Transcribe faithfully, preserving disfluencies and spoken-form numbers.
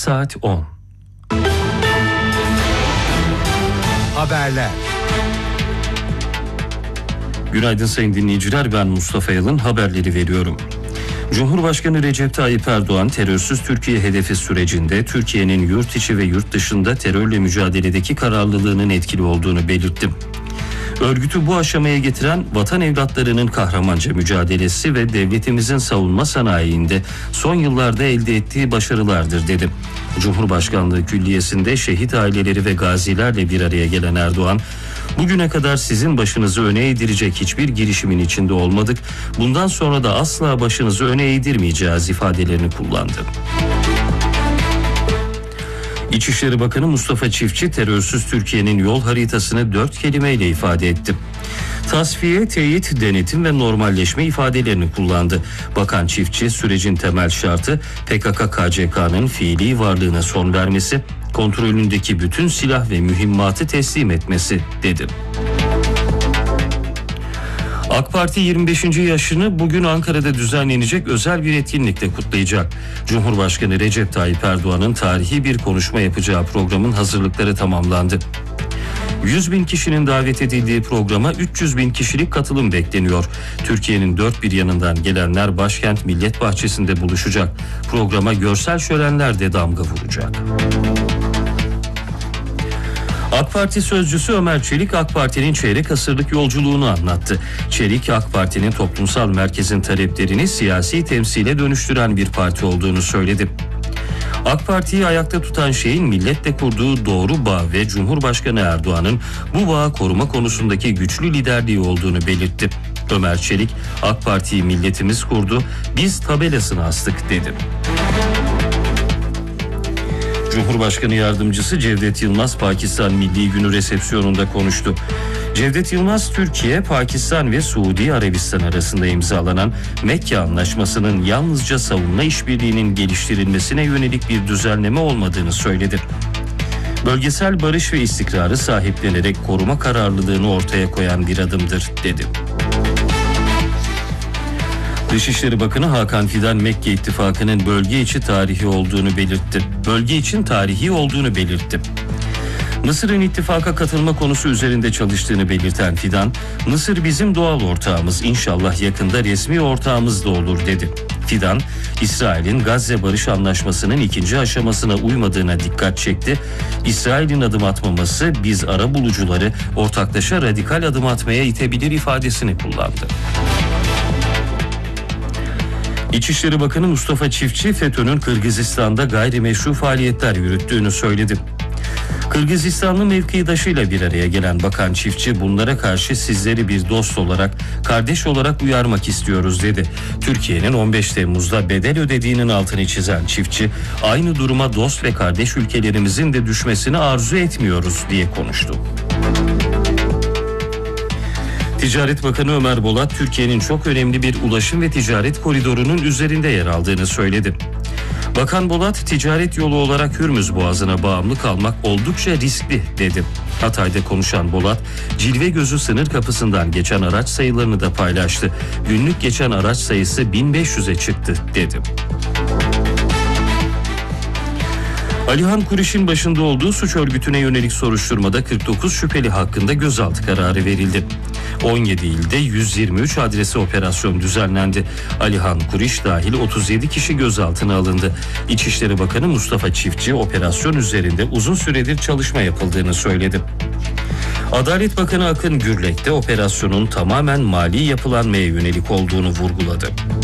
saat on. Haberler. Günaydın sayın dinleyiciler, ben Mustafa Yalın, haberleri veriyorum. Cumhurbaşkanı Recep Tayyip Erdoğan, terörsüz Türkiye hedefi sürecinde Türkiye'nin yurt içi ve yurt dışında terörle mücadeledeki kararlılığının etkili olduğunu belirtti. Örgütü bu aşamaya getiren vatan evlatlarının kahramanca mücadelesi ve devletimizin savunma sanayiinde son yıllarda elde ettiği başarılardır dedi. Cumhurbaşkanlığı Külliyesi'nde şehit aileleri ve gazilerle bir araya gelen Erdoğan, "Bugüne kadar sizin başınızı öne eğdirecek hiçbir girişimin içinde olmadık. Bundan sonra da asla başınızı öne eğdirmeyeceğiz" ifadelerini kullandı. İçişleri Bakanı Mustafa Çiftçi, terörsüz Türkiye'nin yol haritasını dört kelimeyle ifade etti. Tasfiye, teyit, denetim ve normalleşme ifadelerini kullandı. Bakan Çiftçi, sürecin temel şartı P K K K C K'nın fiili varlığına son vermesi, kontrolündeki bütün silah ve mühimmatı teslim etmesi dedi. AK Parti yirmi beşinci yaşını bugün Ankara'da düzenlenecek özel bir etkinlikle kutlayacak. Cumhurbaşkanı Recep Tayyip Erdoğan'ın tarihi bir konuşma yapacağı programın hazırlıkları tamamlandı. yüz bin kişinin davet edildiği programa üç yüz bin kişilik katılım bekleniyor. Türkiye'nin dört bir yanından gelenler başkent Millet Bahçesi'nde buluşacak. Programa görsel şölenler de damga vuracak. AK Parti sözcüsü Ömer Çelik, AK Parti'nin çeyrek asırlık yolculuğunu anlattı. Çelik, AK Parti'nin toplumsal merkezin taleplerini siyasi temsile dönüştüren bir parti olduğunu söyledi. AK Parti'yi ayakta tutan şeyin milletle kurduğu doğru bağ ve Cumhurbaşkanı Erdoğan'ın bu bağı koruma konusundaki güçlü liderliği olduğunu belirtti. Ömer Çelik, AK Parti'yi milletimiz kurdu, biz tabelasını astık dedi. Cumhurbaşkanı Yardımcısı Cevdet Yılmaz, Pakistan Milli Günü resepsiyonunda konuştu. Cevdet Yılmaz, Türkiye, Pakistan ve Suudi Arabistan arasında imzalanan Mekke Anlaşması'nın yalnızca savunma işbirliğinin geliştirilmesine yönelik bir düzenleme olmadığını söyledi. Bölgesel barış ve istikrarı sahiplenerek koruma kararlılığını ortaya koyan bir adımdır dedi. Dışişleri Bakanı Hakan Fidan, Mekke İttifakı'nın bölge içi tarihi olduğunu belirtti. Bölge için tarihi olduğunu belirtti. Mısır'ın ittifaka katılma konusu üzerinde çalıştığını belirten Fidan, "Mısır bizim doğal ortağımız, inşallah yakında resmi ortağımız da olur" dedi. Fidan, İsrail'in Gazze Barış Anlaşması'nın ikinci aşamasına uymadığına dikkat çekti. İsrail'in adım atmaması biz arabulucuları ortaklaşa radikal adım atmaya itebilir ifadesini kullandı. İçişleri Bakanı Mustafa Çiftçi, FETÖ'nün Kırgızistan'da gayrimeşru faaliyetler yürüttüğünü söyledi. Kırgızistanlı mevkidaşıyla bir araya gelen Bakan Çiftçi, bunlara karşı sizleri bir dost olarak, kardeş olarak uyarmak istiyoruz dedi. Türkiye'nin on beş Temmuz'da bedel ödediğinin altını çizen Çiftçi, aynı duruma dost ve kardeş ülkelerimizin de düşmesini arzu etmiyoruz diye konuştu. Ticaret Bakanı Ömer Bolat, Türkiye'nin çok önemli bir ulaşım ve ticaret koridorunun üzerinde yer aldığını söyledi. Bakan Bolat, ticaret yolu olarak Hürmüz Boğazı'na bağımlı kalmak oldukça riskli dedi. Hatay'da konuşan Bolat, Cilvegözü sınır kapısından geçen araç sayılarını da paylaştı. Günlük geçen araç sayısı bin beş yüze çıktı dedi. Alihan Kuriş'in başında olduğu suç örgütüne yönelik soruşturmada kırk dokuz şüpheli hakkında gözaltı kararı verildi. on yedi ilde yüz yirmi üç adrese operasyon düzenlendi. Alihan Kuriş dahil otuz yedi kişi gözaltına alındı. İçişleri Bakanı Mustafa Çiftçi, operasyon üzerinde uzun süredir çalışma yapıldığını söyledi. Adalet Bakanı Akın Gürlek de operasyonun tamamen mali yapılanmaya yönelik olduğunu vurguladı.